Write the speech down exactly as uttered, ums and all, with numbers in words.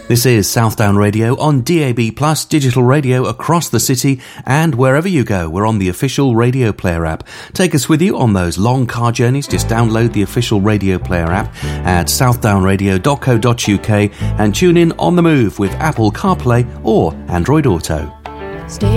This is Southdown Radio on D A B Plus, digital radio across the city, and wherever you go, we're on the official Radio Player app. Take us with you on those long car journeys. Just download the official Radio Player app at southdown radio dot co dot uk and tune in on the move with Apple CarPlay or Android Auto. Stay